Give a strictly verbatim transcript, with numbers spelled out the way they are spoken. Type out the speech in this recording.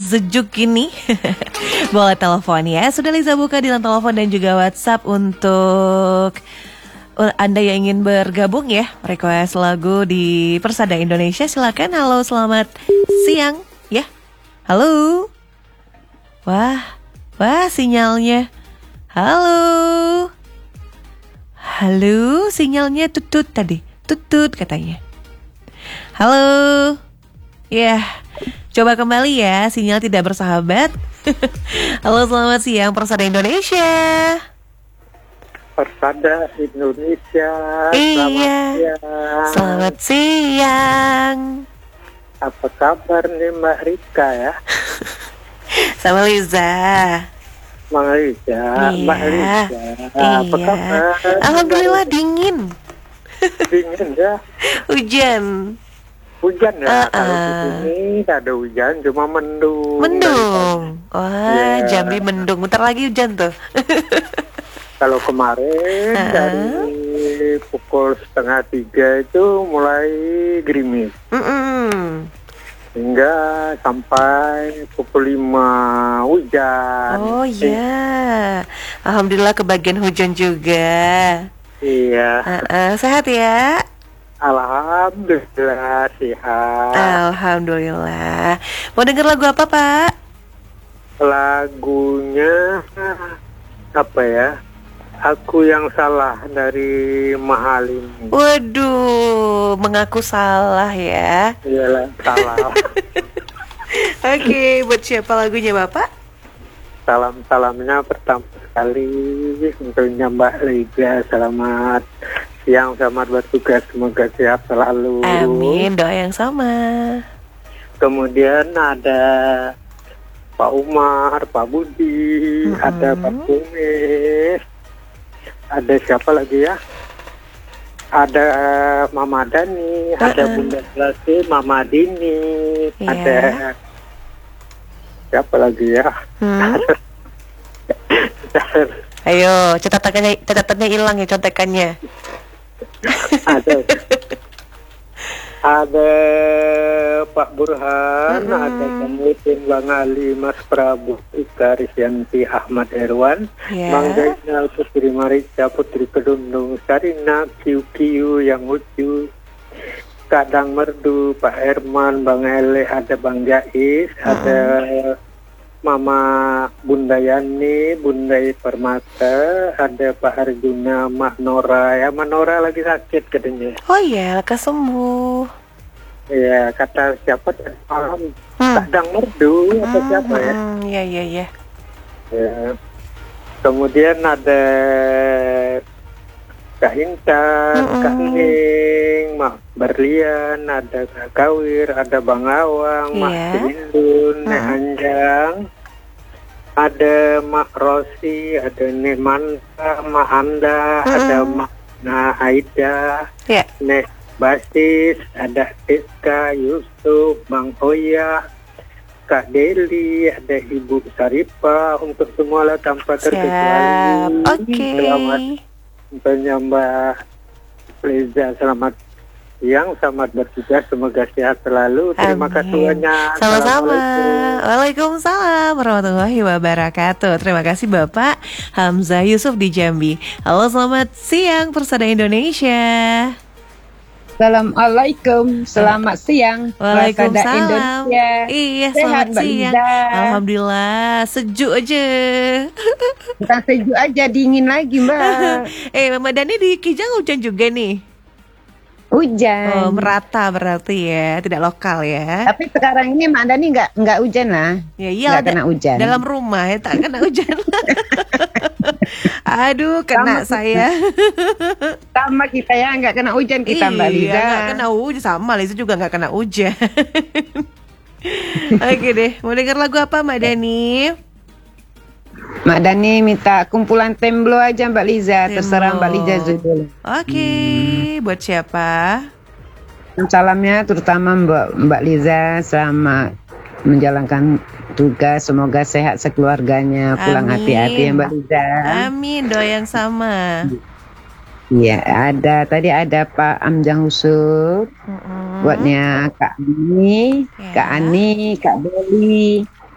sejuk gini. Boleh telepon ya. Sudah Liza buka di line telepon dan juga WhatsApp untuk Anda yang ingin bergabung ya. Request lagu di Persada Indonesia. Silakan. Halo, selamat siang ya. Halo. Wah, wah sinyalnya. Halo. Halo, sinyalnya tutut tadi. Tutut katanya. Halo. Ya, coba kembali ya, sinyal tidak bersahabat. Halo, selamat siang Persada Indonesia. Persada Indonesia. Iya. Selamat siang. Selamat siang. Apa kabar nih Mbak Rika ya? Sama Liza. Mbak Liza. Iya. Mbak Liza. Apa Iya. kabar? Alhamdulillah dingin. Dingin ya. Hujan. Hujan ya. Uh-uh. Kalau di sini nggak ada hujan, cuma mendung. Mendung. Wah, Yeah. Jambi mendung. Bentar lagi hujan tuh. Kalau kemarin Uh-uh. dari pukul setengah tiga itu mulai gerimis. Mm-mm. Hingga sampai pukul lima hujan. Oh iya. Alhamdulillah kebagian hujan juga. Iya. Uh-uh. Sehat ya? Alhamdulillah sehat. Alhamdulillah. Mau denger lagu apa, Pak? Lagunya apa ya? Aku yang salah dari Mahalin. Waduh, mengaku salah ya. Iyalah, salah. Oke, buat siapa lagunya, Bapak? Salam-salamnya pertama sekali untuknya Mbak Liga. Selamat siang, selamat bertugas, semoga sehat selalu. Amin, doa yang sama. Kemudian ada Pak Umar, Pak Budi, Mm-hmm. ada Pak Kumis, ada siapa lagi ya? Ada Mama Dani, Uh-uh. ada Bunda Selasi, Mama Dini, Iya. ada siapa lagi ya? Hmm? Ayo, catatannya catatannya hilang ya contekannya. ada ada Pak Burhan, Mm-mm. ada Kamutin, Bang Ali, Mas Prabu, Ika Risyanti, Ahmad Erwan, Ya. Bang Zainal, Putri Marica, Putri Kedundung, Sarina, Kiu Kiu yang lucu, Kadang Merdu, Pak Herman, Bang Ele, ada Bang Jais, Mm-mm. ada Mama Bunda Yani, Bunda Permata, ada Pak Arjuna, Mak Nora. Ya, Mak Nora lagi sakit katanya. Oh iya, lekas sembuh. Ya, kata siapa tadi malam, Hmm. Kadang Merdu atau siapa ya? Hmm, iya iya iya. Ya. Kemudian ada Kak Intan, Mm-mm. Kak Ning, Mak Berlian, ada Kak Kawir, ada Bang Awang, Mak Iya. Sindun, Nek Mm-mm. Anjang, ada Mak Rosi, ada Nek Manta, Mak Anda, Mm-mm. ada Mak Na Aida, Ya. Nek Basis, ada Iska, Yusuf, Bang Oya, Kak Deli, ada Ibu Saripah, untuk semua lah tanpa Siap. terkecuali. Oke. Selamat tentunya Mbak Liza, selamat siang, selamat bertugas, semoga sehat selalu. Terima Amin. kasih banyak. Sama-sama. Assalamualaikum. Waalaikumsalam warahmatullahi wabarakatuh. Terima kasih Bapak Hamzah Yusuf di Jambi. Halo, selamat siang Persada Indonesia. Assalamualaikum, selamat siang. Persada Waalaikumsalam. Indonesia. Iya, Sehat, selamat Mbak siang. Liza. Alhamdulillah, sejuk aja. Bukan sejuk aja, dingin lagi Mbak. eh, Mama Dani di Kijang hujan juga nih. Oh, Hujan. merata berarti ya, tidak lokal ya. Tapi sekarang ini Mbak Dani nggak nggak hujan lah. Ya iya, Nggak kena hujan. dalam rumah ya tak kena hujan. Aduh, kena Sama saya. Sama kita ya, nggak kena hujan kita Mbak Liza. Iya, nggak kena hujan, sama Liza juga nggak kena hujan. Oke deh, mau denger lagu apa Mbak Dani? Mbak Dani minta kumpulan Temblo aja Mbak Liza, terserah Temblo. Mbak Liza judul. Oke, buat siapa? Salamnya terutama Mbak Mbak Liza selama menjalankan tugas, semoga sehat sekeluarganya, pulang Amin. hati-hati ya Mbak Liza. Amin, doa yang sama. Iya, ada tadi ada Pak Amjang Husuk, Mm-mm. buatnya Kak Ani, Ya. Kak Ani, Kak Beli,